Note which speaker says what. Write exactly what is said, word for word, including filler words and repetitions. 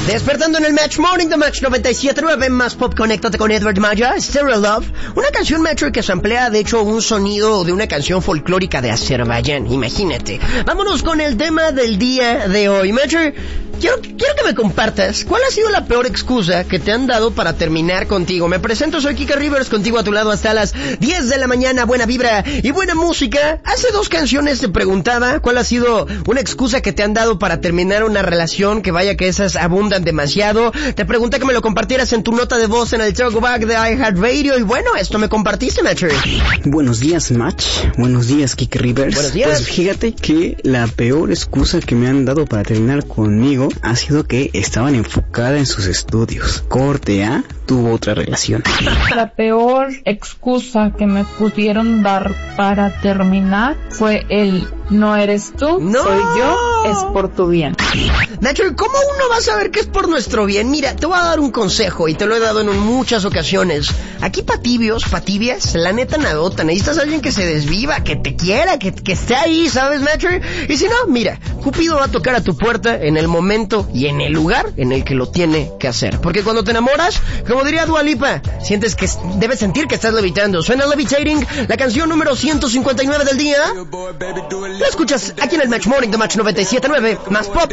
Speaker 1: Despertando en el Match Morning de Match noventa y siete punto nueve, más pop, conéctate con Edward Maya, Stereo Love, una canción Metro que se emplea de hecho un sonido de una canción folclórica de Azerbaiyán, imagínate. Vámonos con el tema del día de hoy. Metro, quiero, quiero que me compartas cuál ha sido la peor excusa que te han dado para terminar contigo. Me presento, soy Kika Rivers, contigo a tu lado hasta las diez de la mañana, buena vibra y buena música. Hace dos canciones te preguntaba cuál ha sido una excusa que te han dado para terminar una relación, que vaya que esas abundan demasiado. Te pregunté que me lo compartieras en tu nota de voz en el Talkback de iHeartRadio y bueno, esto me compartiste, Match.
Speaker 2: Buenos días, Match. Buenos días, Kike Rivers.
Speaker 1: Buenos días.
Speaker 2: Pues fíjate que la peor excusa que me han dado para terminar conmigo ha sido que estaban enfocada en sus estudios. Corte A, tuvo otra relación.
Speaker 3: La peor excusa que me pudieron dar para terminar fue el no eres tú,
Speaker 1: no.
Speaker 3: soy yo, es por tu bien.
Speaker 1: Nacho, ¿cómo uno va a saber que es por nuestro bien? Mira, te voy a dar un consejo y te lo he dado en muchas ocasiones. Aquí pa' tibios, pa' tibias, la neta nadota. Necesitas a alguien que se desviva, que te quiera, que, que esté ahí, ¿sabes, Nacho? Y si no, mira, Cupido va a tocar a tu puerta en el momento y en el lugar en el que lo tiene que hacer. Porque cuando te enamoras, como diría Dua Lipa, sientes que debes sentir que estás levitando. Suena Levitating, la canción número ciento cincuenta y nueve del día. La escuchas aquí en el Match Morning de Match noventa y siete punto nueve, más pop,